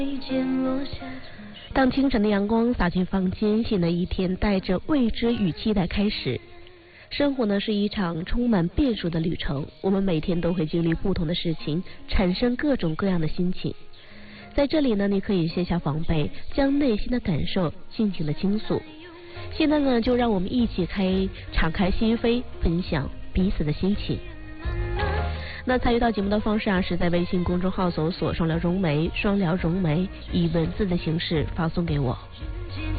当清晨的阳光洒进房间，新的一天带着未知与期待开始。生活呢是一场充满变数的旅程，我们每天都会经历不同的事情，产生各种各样的心情。在这里呢，你可以卸下防备，将内心的感受尽情的倾诉。现在呢，就让我们一起敞开心扉，分享彼此的心情。那参与到节目的方式是在微信公众号搜索“双聊融媒”，双聊融媒，以文字的形式发送给我。